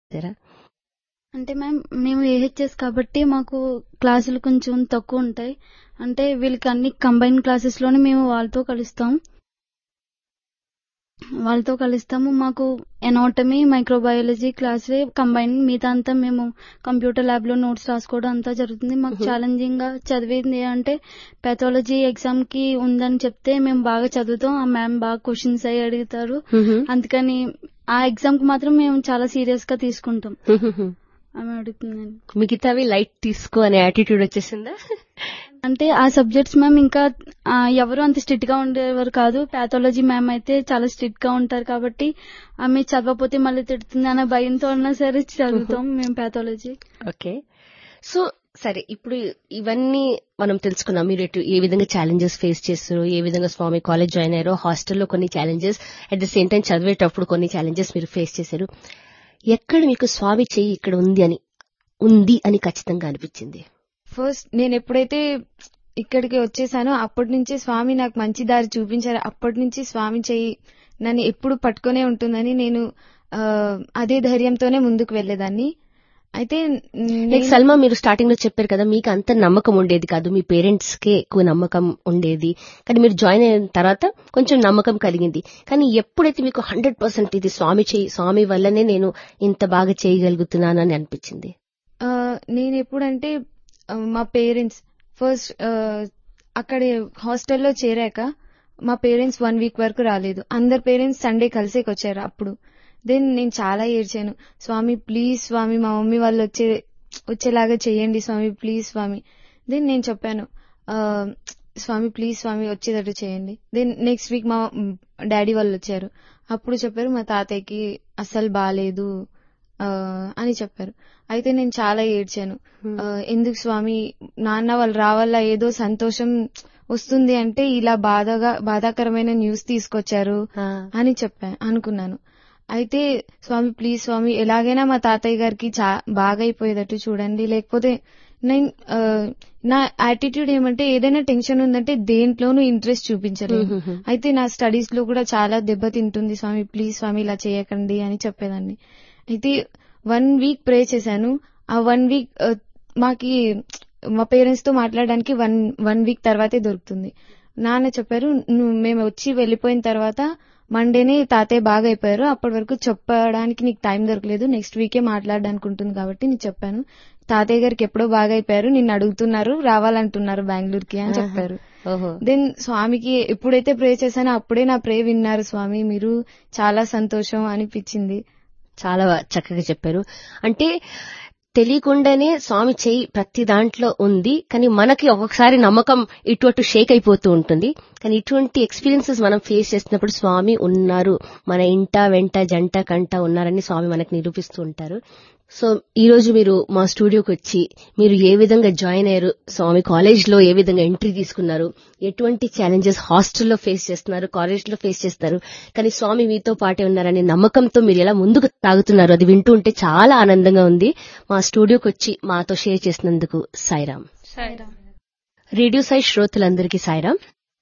చేశారా? అంటే మ్యామ్ మేము ఏహెచ్ఎస్ కాబట్టి మాకు క్లాసులు కొంచెం తక్కువ ఉంటాయి. అంటే వీళ్ళకి అన్ని కంబైన్ క్లాసెస్ లోనే మేము వాళ్ళతో కలుస్తాము. మాకు ఎనాటమీ, మైక్రోబయాలజీ క్లాసులే కంబైన్, మిగతా అంతా మేము కంప్యూటర్ ల్యాబ్ లో నోట్స్ రాసుకోవడం అంతా జరుగుతుంది. మాకు ఛాలెంజింగ్ గా చదివేది అంటే పాథాలజీ ఎగ్జామ్ కి ఉందని చెప్తే మేము బాగా చదువుతాం. ఆ మ్యామ్ బాగా క్వశ్చన్స్ అయ్యి అడుగుతారు. అందుకని ఆ ఎగ్జామ్ కి మాత్రం మేము చాలా సీరియస్ గా తీసుకుంటాం. ఆమె అడుగుతుందని మిగతావి లైట్ తీసుకో అనే యాటిట్యూడ్ వచ్చేసిందా? అంటే ఆ సబ్జెక్ట్స్ మ్యామ్ ఇంకా ఎవరు అంత స్ట్రిక్ట్ గా ఉండేవారు కాదు. పాథాలజీ మ్యామ్ అయితే చాలా స్ట్రిక్ట్ గా ఉంటారు కాబట్టి ఆమె చదవకపోతే మళ్ళీ తిడుతుంది అనే భయంతో ఉన్నా సరే చదువుతాం మేము పాథాలజీ. ఓకే, సో సరే, ఇప్పుడు ఇవన్నీ మనం తెలుసుకున్నాం. మీరు ఏ విధంగా ఛాలెంజెస్ ఫేస్ చేస్తారు, ఏ విధంగా స్వామి కాలేజ్ జాయిన్ అయ్యారో, హాస్టల్లో కొన్ని challenges, at the same time చదివేటప్పుడు కొన్ని ఛాలెంజెస్ మీరు ఫేస్ చేశారు. ఎక్కడ మీకు స్వామి చెయ్యి ఇక్కడ ఉంది అని ఖచ్చితంగా అనిపించింది? ఫస్ట్ నేను ఎప్పుడైతే ఇక్కడికి వచ్చేసానో అప్పటి నుంచి స్వామి నాకు మంచి దారి చూపించారు. అప్పటి నుంచి స్వామి చెయ్యి నన్ను ఎప్పుడు పట్టుకునే ఉంటుందని నేను అదే ధైర్యంతోనే ముందుకు వెళ్లేదాన్ని. అయితే సల్మా, మీరు స్టార్టింగ్ లో చెప్పారు కదా, మీకు అంత నమ్మకం ఉండేది కాదు, మీ పేరెంట్స్ కే ఎక్కువ నమ్మకం ఉండేది, కానీ మీరు జాయిన్ అయిన తర్వాత కొంచెం నమ్మకం కలిగింది. కానీ ఎప్పుడైతే మీకు 100% ఇది స్వామి వల్లనే నేను ఇంత బాగా చేయగలుగుతున్నానని అనిపించింది? నేను ఎప్పుడంటే మా పేరెంట్స్ ఫస్ట్ అక్కడ హాస్టల్లో చేరాక మా పేరెంట్స్ 1 వీక్ వరకు రాలేదు. అందరు పేరెంట్స్ సండే కలిసేకొచ్చారు. అప్పుడు దెన్ నేను చాలా ఏడ్చాను. స్వామి ప్లీజ్ స్వామి, మా మమ్మీ వాళ్ళు వచ్చేలాగా చేయండి స్వామి, ప్లీజ్ స్వామి. దెన్ నేను చెప్పాను, స్వామి ప్లీజ్ స్వామి వచ్చేటట్టు చేయండి. దెన్ నెక్స్ట్ వీక్ మా డాడీ వాళ్ళు వచ్చారు. అప్పుడు చెప్పారు మా తాతయ్యకి అస్సలు బాలేదు అని చెప్పారు. అయితే నేను చాలా ఏడ్చాను. ఎందుకు స్వామి, నాన్న వాళ్ళు రావాలా, ఏదో సంతోషం వస్తుంది అంటే ఇలా బాధాకరమైన న్యూస్ తీసుకొచ్చారు అని అనుకున్నాను. అయితే స్వామి ప్లీజ్ స్వామి ఎలాగైనా మా తాతయ్య గారికి బాగా అయిపోయేటట్టు చూడండి, లేకపోతే నేను నా యాటిట్యూడ్ ఏమంటే ఏదైనా టెన్షన్ ఉందంటే దేంట్లోనూ ఇంట్రెస్ట్ చూపించలేదు. అయితే నా స్టడీస్ లో కూడా చాలా దెబ్బతింటుంది స్వామి, ప్లీజ్ స్వామి ఇలా చేయకండి అని చెప్పేదాన్ని. అయితే 1 వీక్ ప్రే చేశాను. ఆ 1 వీక్ మా పేరెంట్స్ తో మాట్లాడడానికి 1 వీక్ తర్వాతే దొరుకుతుంది. నాన్న చెప్పారు, మేము వచ్చి వెళ్లిపోయిన తర్వాత మండేనే తాతయ్య బాగా అయిపోయారు, అప్పటి వరకు చెప్పడానికి నీకు టైం దొరకలేదు, నెక్స్ట్ వీకే మాట్లాడడానికి ఉంటుంది కాబట్టి నేను చెప్పాను. తాతయ్య గారికి ఎప్పుడో బాగా అయిపోయారు, నిన్ను అడుగుతున్నారు, రావాలంటున్నారు బెంగళూరుకి అని చెప్పారు. దెన్ స్వామికి ఎప్పుడైతే ప్రే చేశానో అప్పుడే నా ప్రే విన్నారు స్వామి, మీరు చాలా సంతోషం అనిపించింది. చాలా చక్కగా చెప్పారు. అంటే తెలియకుండానే స్వామి చెయ్యి ప్రతి దాంట్లో ఉంది, కానీ మనకి ఒక్కొక్కసారి నమ్మకం ఇటు అటు షేక్ అయిపోతూ ఉంటుంది. కానీ ఇటువంటి ఎక్స్పీరియన్సెస్ మనం ఫేస్ చేస్తున్నప్పుడు స్వామి ఉన్నారు, మన ఇంట వెంట జంట కంట ఉన్నారని స్వామి మనకు నిరూపిస్తూ ఉంటారు. సో ఈ రోజు మీరు మా స్టూడియోకి వచ్చి మీరు ఏ విధంగా జాయిన్ అయ్యారు, స్వామి కాలేజ్ లో ఏ విధంగా ఎంట్రీ తీసుకున్నారు, ఎటువంటి ఛాలెంజెస్ హాస్టల్లో ఫేస్ చేస్తున్నారు, కాలేజ్ లో ఫేస్ చేస్తారు, కానీ స్వామి మీతో పాటే ఉన్నారనే నమ్మకంతో మీరు ఎలా ముందుకు తాగుతున్నారు, అది వింటూ ఉంటే చాలా ఆనందంగా ఉంది. మా స్టూడియోకి వచ్చి మాతో షేర్ చేసినందుకు సాయిరాం. రేడియో సాయి శ్రోతలందరికీ Sairam.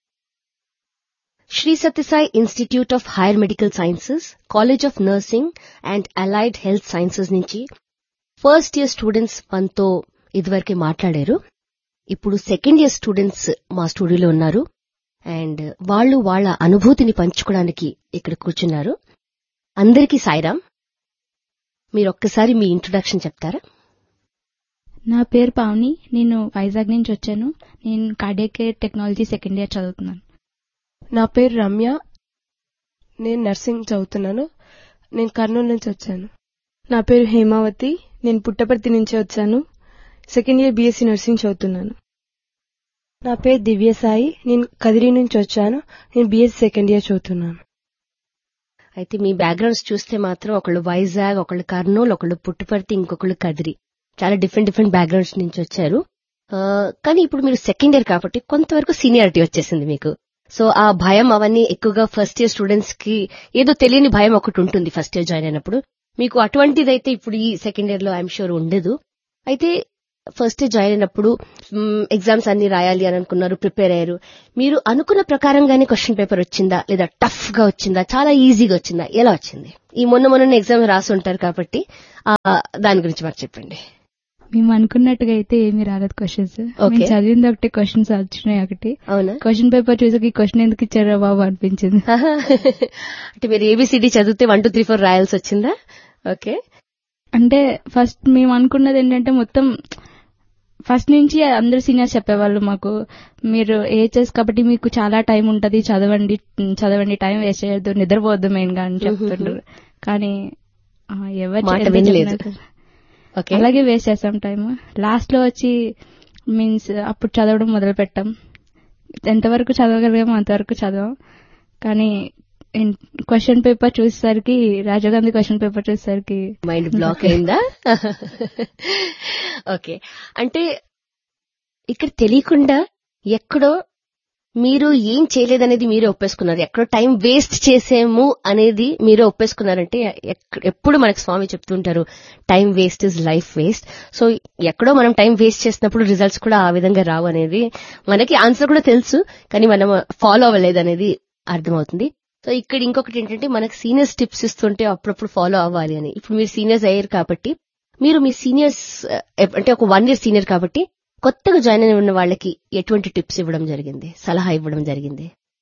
Shri Sathya Sai institute of higher medical sciences, college of nursing and allied health sciences నుంచి ఫస్ట్ ఇయర్ స్టూడెంట్స్ మనతో ఇదివరకే మాట్లాడారు. ఇప్పుడు సెకండ్ ఇయర్ స్టూడెంట్స్ మా స్టూడియోలో ఉన్నారు అండ్ వాళ్ళు వాళ్ళ అనుభూతిని పంచుకోవడానికి ఇక్కడ కూర్చున్నారు. అందరికీ సాయిరాం. మీరు ఒక్కసారి మీ ఇంట్రొడక్షన్ చెప్తారా? నా పేరు పావని, నేను వైజాగ్ నుంచి వచ్చాను. నేను cardiac care technology second year చదువుతున్నాను. నా పేరు రమ్య, నేను నర్సింగ్ చదువుతున్నాను. నేను కర్నూలు నుంచి వచ్చాను. నా పేరు హేమావతి, నేను పుట్టపర్తి నుంచి వచ్చాను. సెకండ్ ఇయర్ బీఎస్సీ నర్సింగ్ చదువుతున్నాను. నా పేరు దివ్యసాయి, నేను కదిరి నుంచి వచ్చాను. నేను బీఎస్సీ సెకండ్ ఇయర్ చదువుతున్నాను. అయితే మీ బ్యాక్గ్రౌండ్స్ చూస్తే మాత్రం ఒకళ్ళు వైజాగ్, ఒకళ్ళు కర్నూలు, ఒకళ్ళు పుట్టపర్తి, ఇంకొకళ్ళు కదిరి, చాలా డిఫరెంట్ బ్యాక్గ్రౌండ్స్ నుంచి వచ్చారు. కానీ ఇప్పుడు మీరు సెకండ్ ఇయర్ కాబట్టి కొంతవరకు సీనియారిటీ వచ్చేసింది మీకు. సో ఆ భయం అవన్నీ ఎక్కువగా ఫస్ట్ ఇయర్ స్టూడెంట్స్ కి ఏదో తెలియని భయం ఒకటి ఉంటుంది ఫస్ట్ ఇయర్ జాయిన్ అయినప్పుడు. మీకు అటువంటిదైతే ఇప్పుడు ఈ సెకండ్ ఇయర్ లో ఐఎమ్ షూర్ ఉండదు. అయితే ఫస్ట్ జాయిన్ అయినప్పుడు ఎగ్జామ్స్ అన్ని రాయాలి అని అనుకున్నారు, ప్రిపేర్ అయ్యారు. మీరు అనుకున్న ప్రకారంగానే క్వశ్చన్ పేపర్ వచ్చిందా, లేదా టఫ్ గా వచ్చిందా, చాలా ఈజీగా వచ్చిందా, ఎలా వచ్చింది? ఈ మొన్న ఎగ్జామ్ రాసి ఉంటారు కాబట్టి దాని గురించి మాకు చెప్పండి. మేము అనుకున్నట్టుగా అయితే ఏమీ రాలేదు క్వశ్చన్స్. చదివింది ఒకటి, క్వశ్చన్స్ వచ్చినాయి ఒకటి. అవునా? క్వశ్చన్ పేపర్ చూసాక ఈ క్వశ్చన్ ఎందుకు ఇచ్చారా బాబు అనిపించింది. అంటే మీరు ఏబిసిడి చదివితే 1 2 3 4 రాయాల్సి వచ్చిందా? ఓకే. అంటే ఫస్ట్ మేము అనుకున్నది ఏంటంటే మొత్తం ఫస్ట్ నుంచి అందరు సీనియర్స్ చెప్పేవాళ్ళు మాకు, మీరు ఏహెచ్ఎస్ కాబట్టి మీకు చాలా టైం ఉంటది, చదవండి, టైం వేస్ట్ చేయొద్దు, నిద్రపోవద్దు మెయిన్ గా అని చెప్తుండ్రు. కానీ ఎవరు వినలేదు. అలాగే వేస్ట్ చేస్తాం టైం. లాస్ట్ లో వచ్చి మీన్స్ అప్పుడు చదవడం మొదలు పెట్టాం. ఎంతవరకు చదవగలిగామో అంతవరకు చదవం. కానీ క్వశ్చన్ పేపర్ చూసేసరికి, రాజీవ్ గాంధీ క్వశ్చన్ పేపర్ చూసేసరికి మైండ్ బ్లాక్ అయిందా? ఓకే. అంటే ఇక్కడ తెలియకుండా ఎక్కడో మీరు ఏం చేయలేదనేది మీరే ఒప్పేసుకున్నారు, ఎక్కడో టైం వేస్ట్ చేసేము అనేది మీరే ఒప్పేసుకున్నారంటే, ఎప్పుడు మనకు స్వామి చెప్తుంటారు time waste is life waste. So ఎక్కడో మనం టైం వేస్ట్ చేసినప్పుడు రిజల్ట్స్ కూడా ఆ విధంగా రావు అనేది మనకి ఆన్సర్ కూడా తెలుసు, కానీ మనం ఫాలో అవ్వలేదు అనేది అర్థమవుతుంది. సో ఇక్కడ ఇంకొకటి ఏంటంటే, మనకు సీనియర్స్ టిప్స్ ఇస్తుంటే అప్పుడప్పుడు ఫాలో అవ్వాలి అని. ఇప్పుడు మీరు సీనియర్స్ అయ్యారు కాబట్టి, మీరు మీ సీనియర్స్ అంటే ఒక 1 year సీనియర్ కాబట్టి కొత్తగా జాయిన్ అయిన ఉన్న వాళ్ళకి ఎటువంటి టిప్స్ ఇవ్వడం జరిగింది, సలహా ఇవ్వడం జరిగింది?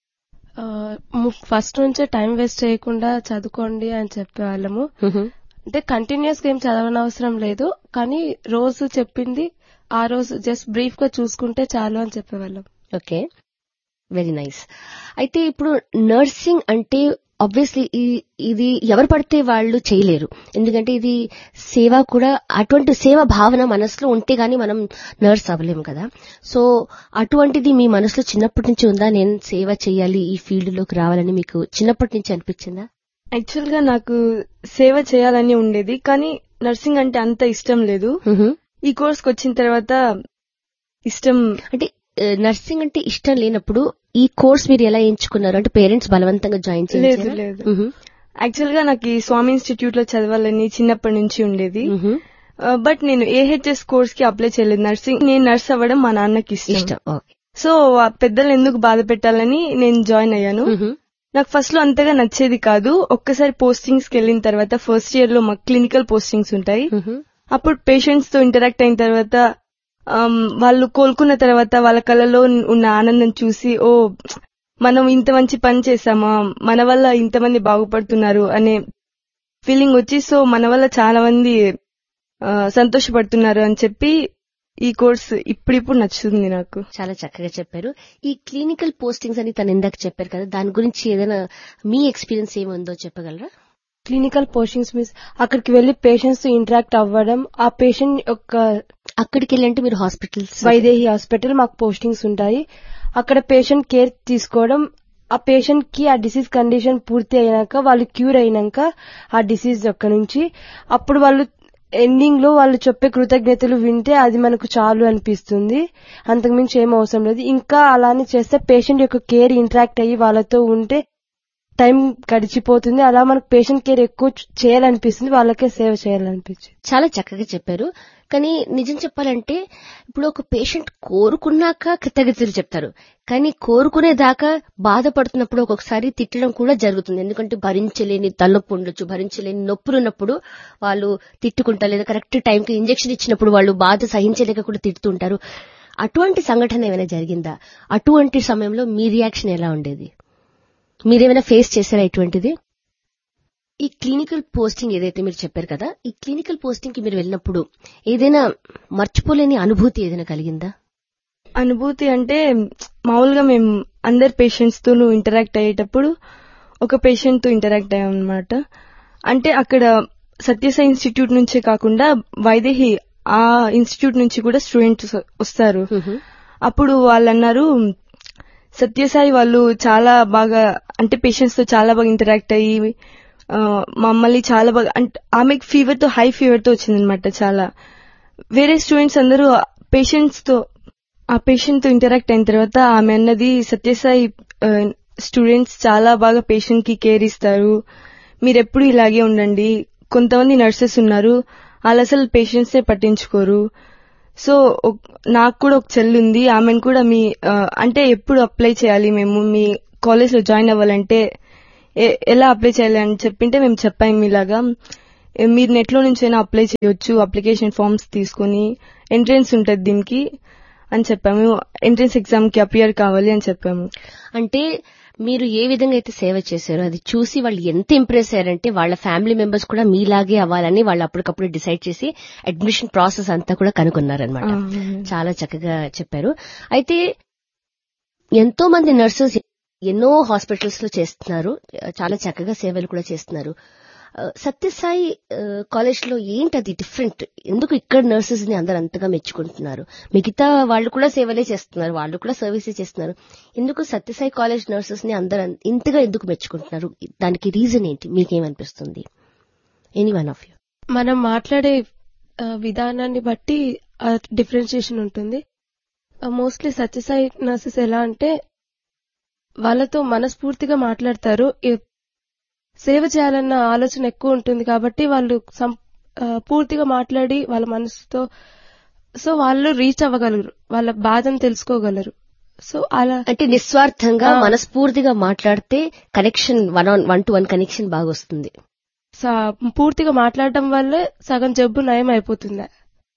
ఫస్ట్ నుంచే టైం వేస్ట్ చేయకుండా చదువుకోండి అని చెప్పేవాళ్ళము. అంటే కంటిన్యూస్ గా ఏం చదవనవసరం లేదు, కానీ రోజు చెప్పింది ఆ రోజు జస్ట్ బ్రీఫ్ గా చూసుకుంటే చాలు అని చెప్పేవాళ్ళం. Okay, very nice. అయితే ఇప్పుడు నర్సింగ్ అంటే ఆబ్వియస్లీ ఇది ఎవరు పడితే వాళ్ళు చేయలేరు, ఎందుకంటే ఇది సేవ కూడా. అటువంటి సేవ భావన మనసులో ఉంటే గానీ మనం నర్స్ అవ్వలేము కదా. సో అటువంటిది మీ మనసులో చిన్నప్పటి నుంచి ఉందా, నేను సేవ చేయాలి, ఈ ఫీల్డ్ లోకి రావాలని మీకు చిన్నప్పటి నుంచి అనిపించిందా? యాక్చువల్ గా నాకు సేవ చేయాలని ఉండేది, కానీ నర్సింగ్ అంటే అంత ఇష్టం లేదు. ఈ కోర్స్ కి వచ్చిన తర్వాత ఇష్టం. అంటే నర్సింగ్ అంటే ఇష్టం లేనప్పుడు ఈ కోర్స్ మీరు ఎలా ఎంచుకున్నారు? అంటే పేరెంట్స్ బలవంతంగా జాయిన్ చేయలేదు? లేదు. యాక్చువల్ గా నాకు ఈ స్వామి ఇన్స్టిట్యూట్ లో చదవాలని చిన్నప్పటి నుంచి ఉండేది. బట్ నేను ఏహెచ్ఎస్ కోర్స్ కి అప్లై చేయలేదు. నేను నర్స్ అవ్వడం మా నాన్నకి ఇష్టం. సో పెద్దలు ఎందుకు బాధ పెట్టాలని నేను జాయిన్ అయ్యాను. నాకు ఫస్ట్ లో అంతగా నచ్చేది కాదు. ఒక్కసారి పోస్టింగ్స్ కి వెళ్ళిన తర్వాత ఫస్ట్ ఇయర్ లో మాకు క్లినికల్ పోస్టింగ్స్ ఉంటాయి. అప్పుడు పేషెంట్స్ తో ఇంటరాక్ట్ అయిన తర్వాత వాళ్ళు కోలుకున్న తర్వాత వాళ్ళ కళ్ళలో ఉన్న ఆనందం చూసి, ఓ మనం ఇంత మంచి పని చేశామా, మన వల్ల ఇంతమంది బాగుపడుతున్నారు అనే ఫీలింగ్ వచ్చి, సో మన వల్ల చాలా మంది సంతోషపడుతున్నారు అని చెప్పి ఈ కోర్స్ ఇప్పుడు నచ్చుతుంది నాకు. చాలా చక్కగా చెప్పారు. ఈ క్లినికల్ పోస్టింగ్స్ అని తను ఇందాక చెప్పారు కదా, దాని గురించి ఏదైనా మీ ఎక్స్పీరియన్స్ ఏముందో చెప్పగలరా? క్లినికల్ పోస్టింగ్స్ మీన్స్ అక్కడికి వెళ్లి పేషెంట్స్ తో ఇంటరాక్ట్ అవ్వడం. ఆ పేషెంట్ యొక్క అక్కడికి వెళ్ళంటే మీరు హాస్పిటల్స్, వైదేహి హాస్పిటల్ మాకు పోస్టింగ్స్ ఉంటాయి. అక్కడ పేషెంట్ కేర్ తీసుకోవడం. ఆ పేషెంట్ కి ఆ డిసీజ్ కండిషన్ పూర్తి అయినాక, వాళ్ళు క్యూర్ అయినాక ఆ డిసీజ్ యొక్క నుంచి, అప్పుడు వాళ్ళు ఎండింగ్ లో వాళ్ళు చెప్పే కృతజ్ఞతలు వింటే అది మనకు చాలు అనిపిస్తుంది. అంతకుమించి ఏం అవసరం లేదు. ఇంకా అలానే చేస్తే పేషెంట్ యొక్క కేర్ ఇంటరాక్ట్ అయ్యి వాళ్ళతో ఉంటే టైం గడిచిపోతుంది. అలా మనకు పేషెంట్ కేర్ ఎక్కువ చేయాలనిపిస్తుంది, వాళ్ళకే సేవ చేయాలనిపించింది. చాలా చక్కగా చెప్పారు. కానీ నిజం చెప్పాలంటే ఇప్పుడు ఒక పేషెంట్ కోరుకున్నాక కృతజ్ఞతలు చెప్తారు, కానీ కోరుకునేదాకా బాధపడుతున్నప్పుడు ఒక్కొక్కసారి తిట్టడం కూడా జరుగుతుంది. ఎందుకంటే భరించలేని తలనొప్పి ఉండొచ్చు, భరించలేని నొప్పులు ఉన్నప్పుడు వాళ్ళు తిట్టుకుంటారు, లేదా కరెక్ట్ టైంకి ఇంజెక్షన్ ఇచ్చినప్పుడు వాళ్ళు బాధ సహించలేక కూడా తిడుతుంటారు. అటువంటి సంఘటన ఏమైనా జరిగిందా? అటువంటి సమయంలో మీ రియాక్షన్ ఎలా ఉండేది? మీరేమైనా ఫేస్ చేశారా ఇటువంటిది? ఈ క్లినికల్ పోస్టింగ్ ఏదైతే మీరు చెప్పారు కదా, ఈ క్లినికల్ పోస్టింగ్ కి మీరు వెళ్ళినప్పుడు ఏదైనా మర్చిపోలేని అనుభూతి ఏదైనా కలిగిందా? అనుభూతి అంటే మామూలుగా మేము అందరు పేషెంట్స్ తోనూ ఇంటరాక్ట్ అయ్యేటప్పుడు ఒక పేషెంట్ తో ఇంటరాక్ట్ అయ్యాం అన్నమాట. అంటే అక్కడ సత్యసాయి ఇన్స్టిట్యూట్ నుంచే కాకుండా వైదేహి ఆ ఇన్స్టిట్యూట్ నుంచి కూడా స్టూడెంట్స్ వస్తారు. అప్పుడు వాళ్ళు అన్నారు, సత్యసాయి వాళ్ళు చాలా బాగా, అంటే పేషెంట్స్ తో చాలా బాగా ఇంటరాక్ట్ అయ్యి మమ్మల్ని చాలా బాగా, అంటే ఆమెకి ఫీవర్ తో, హై ఫీవర్ తో వచ్చిందనమాట. చాలా వేరే స్టూడెంట్స్ అందరూ ఆ పేషెంట్ తో ఇంటరాక్ట్ అయిన తర్వాత ఆమె అన్నది, సత్యసాయి స్టూడెంట్స్ చాలా బాగా పేషెంట్ కి కేర్ ఇస్తారు, మీరెప్పుడు ఇలాగే ఉండండి. కొంతమంది నర్సెస్ ఉన్నారు, వాళ్ళు అసలు పేషెంట్స్ నే పట్టించుకోరు. సో నాకు కూడా ఒక చెల్లి ఉంది, ఆమెను కూడా మీ అంటే ఎప్పుడు అప్లై చేయాలి మేము మీ కాలేజ్ లో జాయిన్ అవ్వాలంటే ఎలా అప్లై చేయాలి అని చెప్పింటే మేము చెప్పాము ఇలాగా మీరు నెట్ లో నుంచి అయినా అప్లై చేయొచ్చు, అప్లికేషన్ ఫామ్స్ తీసుకుని ఎంట్రన్స్ ఉంటుంది దీనికి అని చెప్పాము, ఎంట్రన్స్ ఎగ్జామ్ కి అపియర్ కావాలి అని చెప్పాము. అంటే మీరు ఏ విధంగా అయితే సేవ చేశారో అది చూసి వాళ్ళు ఎంత ఇంప్రెస్ అయ్యారంటే వాళ్ళ ఫ్యామిలీ మెంబర్స్ కూడా మీలాగే అవ్వాలని వాళ్ళు అప్పటికప్పుడు డిసైడ్ చేసి అడ్మిషన్ ప్రాసెస్ అంతా కూడా కనుగొన్నారనమాట. చాలా చక్కగా చెప్పారు. అయితే ఎంతో మంది నర్సెస్ ఎన్నో హాస్పిటల్స్ లో చేస్తున్నారు, చాలా చక్కగా సేవలు కూడా చేస్తున్నారు. సత్యసాయి కాలేజ్ లో ఏంటది డిఫరెంట్? ఎందుకు ఇక్కడ నర్సెస్ ని అందరు అంతగా మెచ్చుకుంటున్నారు? మిగతా వాళ్ళు కూడా సేవలే చేస్తున్నారు, వాళ్ళు కూడా సర్వీసే చేస్తున్నారు, ఎందుకు సత్యసాయి కాలేజ్ నర్సెస్ ని అందరు ఇంతగా ఎందుకు మెచ్చుకుంటున్నారు? దానికి రీజన్ ఏంటి? మీకేమనిపిస్తుంది? Any one of you. మనం మాట్లాడే విధానాన్ని బట్టి డిఫరెన్షియేషన్ ఉంటుంది. మోస్ట్లీ సత్యసాయి నర్సెస్ ఎలా అంటే వాళ్ళతో మనస్ఫూర్తిగా మాట్లాడతారు, సేవ చేయాలన్న ఆలోచన ఎక్కువ ఉంటుంది కాబట్టి వాళ్ళు పూర్తిగా మాట్లాడి వాళ్ళ మనసుతో సో వాళ్ళు రీచ్ అవ్వగలరు, వాళ్ళ బాధను తెలుసుకోగలరు. సో అలా అంటే నిస్వార్థంగా మనస్ఫూర్తిగా మాట్లాడితే connection one to one connection బాగా వస్తుంది. పూర్తిగా మాట్లాడడం వల్లే సగం జబ్బు నయం అయిపోతుంది.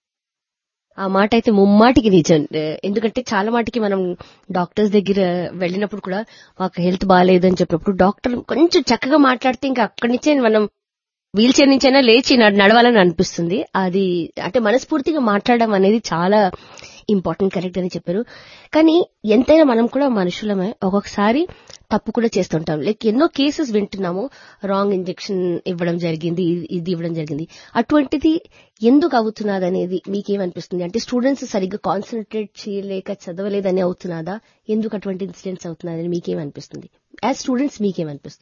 ఆ మాట అయితే ముమ్మాటికి నిజం. ఎందుకంటే చాలా మాటికి మనం డాక్టర్స్ దగ్గర వెళ్ళినప్పుడు కూడా మాకు హెల్త్ బాగాలేదు అని చెప్పినప్పుడు డాక్టర్ కొంచెం చక్కగా మాట్లాడితే ఇంకా అక్కడి నుంచే మనం వీల్ చైర్ నుంచైనా లేచి నడవాలని అనిపిస్తుంది. అది అంటే మనస్ఫూర్తిగా మాట్లాడడం అనేది చాలా ఇంపార్టెంట్, కరెక్ట్ అని చెప్పారు. కానీ ఎంతైనా మనం కూడా మనుషులమే, ఒక్కొక్కసారి తప్పు కూడా చేస్తుంటాం. లైక్ ఎన్నో కేసెస్ వింటున్నాము, రాంగ్ ఇంజెక్షన్ ఇవ్వడం జరిగింది, ఇది ఇవ్వడం జరిగింది. అటువంటిది ఎందుకు అవుతున్నది అనేది మీకేమనిపిస్తుంది? అంటే స్టూడెంట్స్ సరిగ్గా కాన్సన్ట్రేట్ చేయలేక చదవలేదని అవుతున్నదా? ఎందుకు అటువంటి ఇన్సిడెంట్స్ అవుతున్నదని మీకేమనిపిస్తుంది? యాజ్ స్టూడెంట్స్ మీకేమనిపిస్తుంది?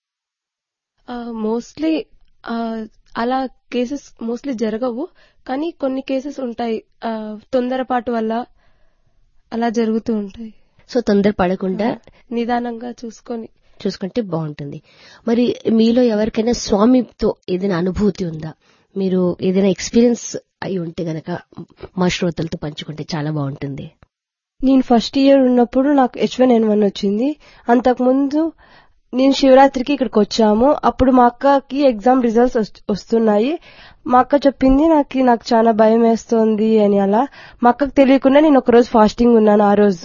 మోస్ట్లీ అలా కేసెస్ మోస్ట్లీ జరగవు, కానీ కొన్ని కేసెస్ ఉంటాయి తొందరపాటు వల్ల అలా జరుగుతూ ఉంటాయి. సో తొందరపడకుండా నిదానంగా చూసుకుంటే బాగుంటుంది. మరి మీలో ఎవరికైనా స్వామితో ఏదైనా అనుభూతి ఉందా? మీరు ఏదైనా ఎక్స్పీరియన్స్ అయి ఉంటే గనక మా శ్రోతలతో పంచుకుంటే చాలా బాగుంటుంది. నేను ఫస్ట్ ఇయర్ ఉన్నప్పుడు నాకు H1N1 వచ్చింది. అంతకుముందు నేను శివరాత్రికి ఇక్కడికి వచ్చాము. అప్పుడు మా అక్కకి ఎగ్జామ్ రిజల్ట్స్ వస్తున్నాయి. మా అక్క చెప్పింది నాకు చాలా భయం వేస్తోంది అని. అలా మా అక్కకు తెలియకుండా నేను ఒక రోజు ఫాస్టింగ్ ఉన్నాను.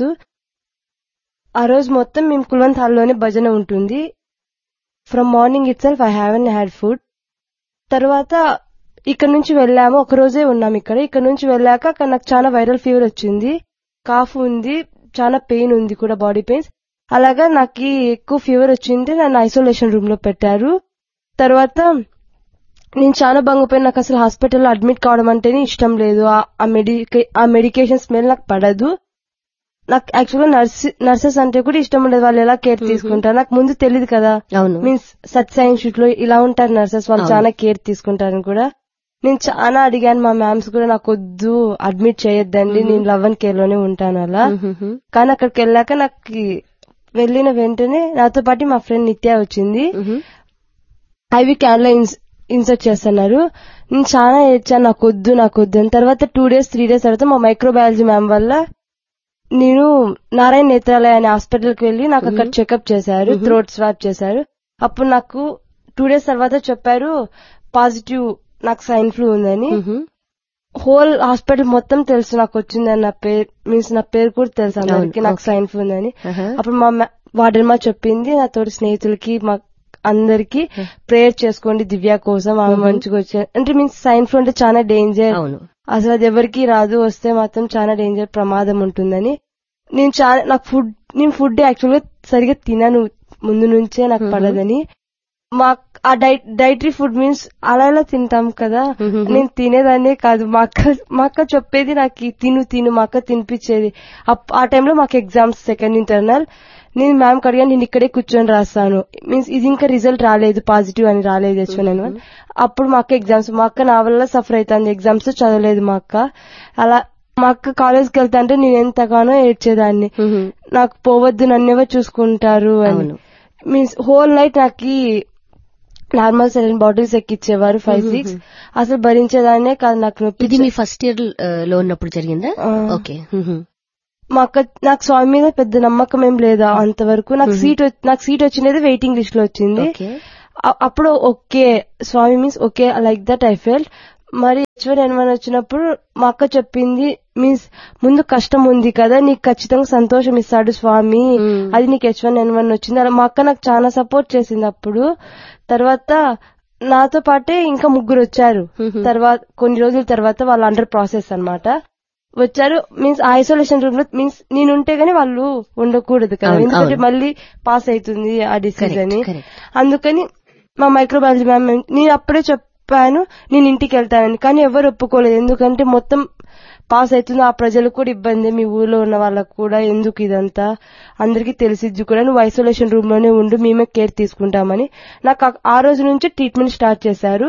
ఆ రోజు మొత్తం మేము కుల్వంత్ హాల్లోనే భజన ఉంటుంది. From morning it self I haven't had food. తర్వాత ఇక్కడ నుంచి వెళ్ళాము, ఒక రోజే ఉన్నాము ఇక్కడ నుంచి వెళ్ళాక అక్కడ నాకు చాలా వైరల్ ఫీవర్ వచ్చింది, కాఫ్ ఉంది, చాలా పెయిన్ ఉంది కూడా, బాడీ పెయిన్స్. అలాగా నాకు ఎక్కువ ఫీవర్ వచ్చింది, నన్ను ఐసోలేషన్ రూమ్ లో పెట్టారు. తర్వాత నేను చాలా బంగిపోయిన, నాకు అసలు హాస్పిటల్లో అడ్మిట్ కావడం అంటేనే ఇష్టం లేదు. ఆ మెడికేషన్ స్మెల్ నాకు పడదు. నాకు యాక్చువల్గా నర్సెస్ అంటే కూడా ఇష్టం ఉండదు, వాళ్ళు ఎలా కేర్ తీసుకుంటారు నాకు ముందు తెలియదు కదా. మీన్స్ సత్యసాయి ఇన్స్టిట్యూట్ లో ఇలా ఉంటారు నర్సెస్, వాళ్ళు చాలా కేర్ తీసుకుంటారని కూడా. నేను చాలా అడిగాను మా మ్యామ్స్ కూడా, నాకు వద్దు అడ్మిట్ చేయొద్దండి, నేను లవ్ అండ్ కేర్ లోనే ఉంటాను అలా. కానీ అక్కడికి వెళ్ళాక నాకు వెళ్ళిన వెంటనే నాతో పాటు మా ఫ్రెండ్ నిత్య వచ్చింది. ఐవి క్యాన్లో ఇన్సర్ట్ చేస్తున్నారు. నేను చాలా ఏడ్చాను, నాకు వద్దు అని. తర్వాత 2 days 3 days తర్వాత మా మైక్రోబయాలజీ మ్యామ్ వల్ల నేను నారాయణ నేత్రాలయ అనే హాస్పిటల్కి వెళ్లి నాకు అక్కడ చెకప్ చేశారు, థ్రోట్ స్వాప్ చేశారు. అప్పుడు నాకు 2 days తర్వాత చెప్పారు పాజిటివ్, నాకు స్వైన్ ఫ్లూ ఉందని. హోల్ హాస్పిటల్ మొత్తం తెలుసు నాకు వచ్చిందని, నా పేరు మీన్స్ నా పేరు కూడా తెలుసు అందరికి నాకు స్వైన్ ఫ్లూ ఉందని. అప్పుడు మా వార్డెన్ మా చెప్పింది నా తోటి స్నేహితులకి మా అందరికి ప్రేయర్ చేసుకోండి దివ్య కోసం, ఆమె మంచిగా వచ్చారు అంటే. మీన్స్ స్వైన్ ఫ్లూ అంటే చాలా డేంజర్, అసలు అది ఎవరికి రాదు, వస్తే మాత్రం చాలా డేంజర్, ప్రమాదం ఉంటుందని. నేను ఫుడ్ యాక్చువల్ గా సరిగా తినను ముందు నుంచే, నాకు పడదని. మా ఆ డైటరీ ఫుడ్ మీన్స్ అలా ఎలా తింటాం కదా, నేను తినేదాన్నే కాదు. మా అక్క చెప్పేది నాకు తిను మా అక్క తినిపించేది. ఆ టైంలో మాకు ఎగ్జామ్స్ సెకండ్ ఇంటర్నల్. నేను మ్యామ్ అడిగాను, నేను ఇక్కడే కూర్చొని రాస్తాను, మీన్స్ ఇది ఇంకా రిజల్ట్ రాలేదు, పాజిటివ్ అని రాలేదు H1N1. అప్పుడు మా అక్క ఎగ్జామ్స్, మా అక్క నా వల్ల సఫర్ అవుతుంది, ఎగ్జామ్స్ చదవలేదు మా అక్క. అలా మా అక్క కాలేజ్కి వెళ్తా అంటే నేను ఎంతగానో ఏడ్చేదాన్ని, నాకు పోవద్దు నన్నేవో చూసుకుంటారు అని. మీన్స్ హోల్ నైట్ నాకు నార్మల్ సెలైన్ బాటిల్స్ ఎక్కిచ్చేవారు 5-6. అసలు భరించేదాన్నే కాదు, నాకు నొప్పి. ఇది మీ ఫస్ట్ ఇయర్ లో ఉన్నప్పుడు జరిగిందా? ఓకే. నాకు స్వామి మీద పెద్ద నమ్మకం ఏం లేదా అంతవరకు. నాకు సీట్ వచ్చినది వెయిటింగ్ లిస్ట్ లో వచ్చింది. అప్పుడు okay Swamy means okay like that I felt. మరి H1N1 వచ్చినప్పుడు మా అక్క చెప్పింది, మీన్స్ ముందు కష్టం ఉంది కదా, నీకు ఖచ్చితంగా సంతోషం ఇస్తాడు స్వామి, అది నీకు H1N1 వచ్చింది. అలా మా అక్క నాకు చాలా సపోర్ట్ చేసింది అప్పుడు. తర్వాత నాతో పాటే ఇంకా 3 వచ్చారు. తర్వాత కొన్ని రోజుల తర్వాత వాళ్ళు అండర్ ప్రాసెస్ అన్నమాట వచ్చారు. మీన్స్ ఐసోలేషన్ రూమ్ లో మీన్స్ నేనుంటే గానీ వాళ్ళు ఉండకూడదు కదా, ఎందుకంటే మళ్ళీ పాస్ అవుతుంది ఆ డిసీజ్ అని. అందుకని మా మైక్రోబయాలజీ మ్యామ్ నేను అప్పుడే చెప్పాను నేను ఇంటికి వెళ్తానని, కానీ ఎవరు ఒప్పుకోలేదు. ఎందుకంటే మొత్తం పాస్ అవుతుంది, ఆ ప్రజలకు కూడా ఇబ్బంది, మీ ఊర్లో ఉన్న వాళ్ళకు కూడా, ఎందుకు ఇదంతా అందరికీ తెలిసిద్ది కూడా, నువ్వు ఐసోలేషన్ రూమ్ లోనే ఉండు, మేమే కేర్ తీసుకుంటామని. నాకు ఆ రోజు నుంచి ట్రీట్మెంట్ స్టార్ట్ చేశారు.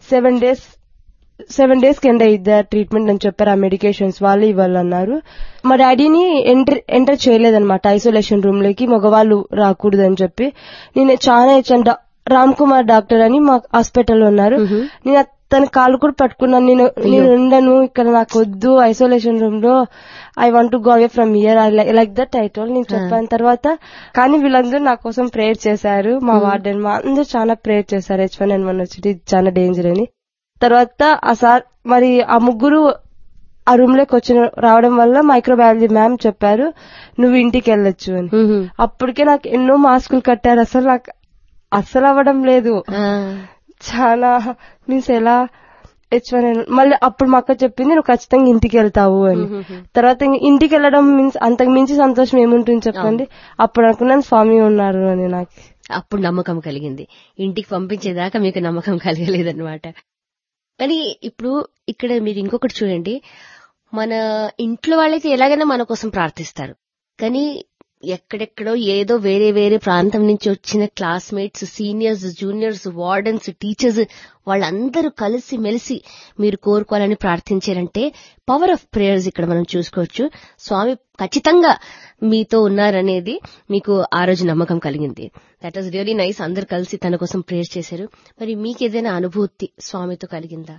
7 days కి ఎండ్ అయ్యిద్ది ట్రీట్మెంట్ అని చెప్పారు. ఆ మెడికేషన్స్ వాళ్ళు ఇవ్వాలన్నారు. మా డాడీని ఎంటర్ చేయలేదన్నమాట ఐసోలేషన్ రూమ్ లోకి, మగవాళ్ళు రాకూడదని చెప్పి. నేను చాలా ఇచ్చాను. రామ్ కుమార్ డాక్టర్ అని మా హాస్పిటల్లో ఉన్నారు. నేను తన కాళ్ళు కూడా పట్టుకున్నాను. నేను ఉండను ఇక్కడ, నాకు వద్దు ఐసోలేషన్ రూమ్ లో, I want to go away from here like that title నేను చెప్పాను. తర్వాత కానీ వీళ్ళందరూ నా కోసం ప్రేయర్ చేశారు. మా వార్డెన్ మా అందరూ చాలా ప్రేయర్ చేశారు H1N1 వచ్చి చాలా డేంజర్ అని. తర్వాత ఆ సార్ మరి ఆ 3 ఆ రూమ్ లోకి రావడం వల్ల మైక్రోబయాలజీ మ్యామ్ చెప్పారు నువ్వు ఇంటికి వెళ్ళొచ్చు అని. అప్పటికే నాకు ఎన్నో మాస్కులు కట్టారు. అసలు నాకు అస్సలు అవ్వడం లేదు. చాలా మీన్స్ ఎలా H1N1 మళ్ళీ అప్పుడు మా అక్క చెప్పింది నువ్వు ఖచ్చితంగా ఇంటికి వెళ్తావు అని. తర్వాత ఇంటికి వెళ్ళడం మీన్స్ అంతకు మించి సంతోషం ఏముంటుంది చెప్పండి. అప్పుడు అనుకున్నాను స్వామి ఉన్నారు అని. నాకు అప్పుడు నమ్మకం కలిగింది. ఇంటికి పంపించేదాకా మీకు నమ్మకం కలగలేదన్నమాట. కానీ ఇప్పుడు ఇక్కడ మీరు ఇంకొకటి చూడండి, మన ఇంట్లో వాళ్ళైతే ఎలాగైనా మన కోసం ప్రార్థిస్తారు, కానీ ఎక్కడెక్కడో ఏదో వేరే వేరే ప్రాంతం నుంచి వచ్చిన classmates, seniors, juniors, wardens, teachers వాళ్ళందరూ కలిసి మెలిసి మీరు కోరుకోవాలని ప్రార్థించారంటే పవర్ ఆఫ్ ప్రేయర్స్ ఇక్కడ మనం చూసుకోవచ్చు. స్వామి ఖచ్చితంగా మీతో ఉన్నారనేది మీకు ఆ రోజు నమ్మకం కలిగింది. That was really nice. అందరు కలిసి తన కోసం ప్రేయర్ చేశారు. మరి మీకేదైనా అనుభూతి స్వామితో కలిగిందా?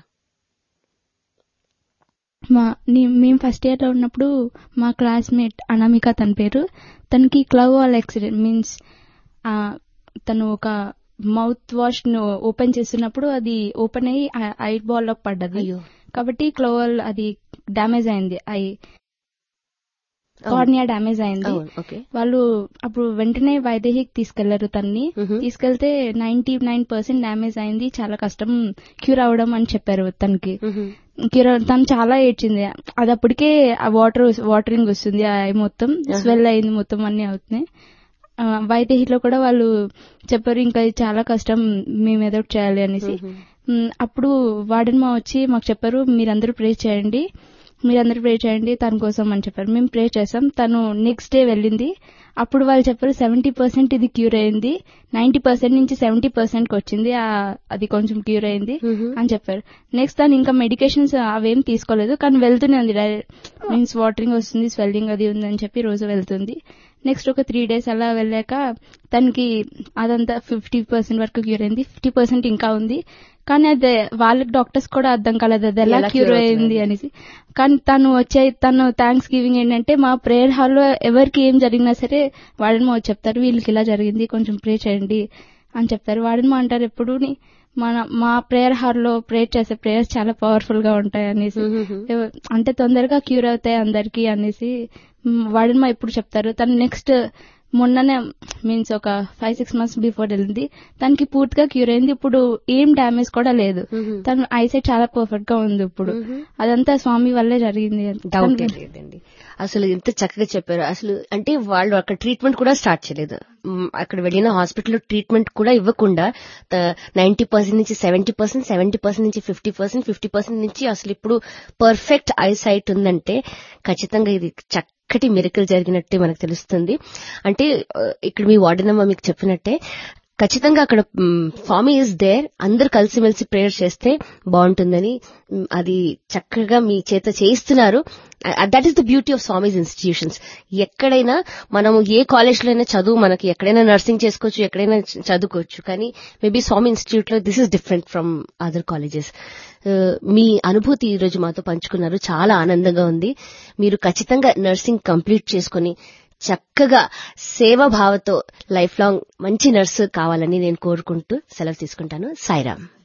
మేము ఫస్ట్ ఇయర్ లో ఉన్నప్పుడు మా క్లాస్మేట్ అనామిక తన పేరు, తనకి క్లౌవాల్ యాక్సిడెంట్ మీన్స్ తను ఒక మౌత్ వాష్ ను ఓపెన్ చేస్తున్నప్పుడు అది ఓపెన్ అయ్యి ఐ బాల్ లో పడ్డది. కాబట్టి క్లౌవాల్ అది డ్యామేజ్ అయింది, కార్నియా డ్యామేజ్ అయింది. వాళ్ళు అప్పుడు వెంటనే వైదేహికి తీసుకెళ్లారు. తన్ని తీసుకెళ్తే 99% డ్యామేజ్ అయింది, చాలా కష్టం క్యూర్ అవడం అని చెప్పారు. తనకి తను చాలా ఏడ్చింది. అది అప్పటికే వాటరింగ్ వస్తుంది, మొత్తం స్వెల్ అయింది, మొత్తం అన్ని అవుతున్నాయి. వైదేహిలో కూడా వాళ్ళు చెప్పారు ఇంకా చాలా కష్టం, మేము ఏదో చేయాలి అనేసి. అప్పుడు వార్డెన్ మా వచ్చి మాకు చెప్పారు మీరందరూ ప్రే చేయండి తన కోసం అని చెప్పారు. మేము ప్రే చేసాం. తను నెక్స్ట్ డే వెళ్ళింది. అప్పుడు వాళ్ళు చెప్పారు 70% ఇది క్యూర్ అయింది, 90% నుంచి 70% కి వచ్చింది, అది కొంచెం క్యూర్ అయింది అని చెప్పారు. నెక్స్ట్ తను ఇంకా మెడికేషన్స్ అవేం తీసుకోలేదు, కానీ వెళ్తూనే ఉంది. మీన్స్ వాటరింగ్ వస్తుంది, స్వెల్లింగ్ అది ఉంది అని చెప్పి రోజు వెళ్తుంది. నెక్స్ట్ ఒక 3 days అలా వెళ్ళాక తనకి అదంతా 50% వరకు క్యూర్ అయింది, 50% ఇంకా ఉంది. కానీ అదే వాళ్ళకి డాక్టర్స్ కూడా అర్థం కాలేదు అది ఎలా క్యూర్ అయింది అనేసి. కానీ తను థ్యాంక్స్ గివింగ్ ఏంటంటే మా ప్రేయర్ హాల్లో ఎవరికి ఏం జరిగినా సరే వాడేమో చెప్తారు వీళ్ళకి ఇలా జరిగింది కొంచెం ప్రే చేయండి అని చెప్తారు. వాడేమో అంటారు ఎప్పుడు మా ప్రేయర్ హాల్లో ప్రేయర్ చేసే ప్రేయర్స్ చాలా పవర్ఫుల్ గా ఉంటాయి అనేసి, అంటే తొందరగా క్యూర్ అవుతాయి అందరికి అనేసి వాడేమో ఎప్పుడు చెప్తారు. తను నెక్స్ట్ మొన్ననే మీన్స్ ఒక 5-6 months బిఫోర్ వెళ్ళింది, తనకి పూర్తిగా క్యూర్ అయింది. ఇప్పుడు ఏం డ్యామేజ్ కూడా లేదు, తన ఐసైట్ చాలా పర్ఫెక్ట్ గా ఉంది ఇప్పుడు. అదంతా స్వామి వల్లే జరిగింది. డౌట్ లేదండి. అసలు ఎంత చక్కగా చెప్పారు. అసలు అంటే వాళ్ళు అక్కడ ట్రీట్మెంట్ కూడా స్టార్ట్ చేయలేదు, అక్కడ వెళ్ళిన హాస్పిటల్లో ట్రీట్మెంట్ కూడా ఇవ్వకుండా 90% నుంచి 70%, 70% నుంచి 50%, 50% నుంచి అసలు ఇప్పుడు పర్ఫెక్ట్ ఐసైట్ ఉందంటే ఖచ్చితంగా ఇది చక్కటి మిరకల్ జరిగినట్టే మనకు తెలుస్తుంది. అంటే ఇక్కడ మీ వార్డెనమ్మ మీకు చెప్పినట్టే ఖచ్చితంగా అక్కడ స్వామి ఇస్ దేర్, అందరు కలిసిమెలిసి ప్రేయర్ చేస్తే బాగుంటుందని అది చక్కగా మీ చేత చేయిస్తున్నారు. That is the beauty of Swami's institutions. ఎక్కడైనా మనము ఏ కాలేజ్లో అయినా చదువు, మనకి ఎక్కడైనా నర్సింగ్ చేసుకోవచ్చు, ఎక్కడైనా చదువుకోవచ్చు, కానీ మేబీ స్వామి ఇన్స్టిట్యూట్ లో this is different from other colleges. మీ అనుభూతి ఈ రోజు మాతో పంచుకున్నారు, చాలా ఆనందంగా ఉంది. మీరు ఖచ్చితంగా నర్సింగ్ కంప్లీట్ చేసుకుని చక్కగా సేవాభావతో లైఫ్ లాంగ్ మంచి నర్సు కావాలని నేను కోరుకుంటూ సెలవు తీసుకుంటాను. సాయిరామ్.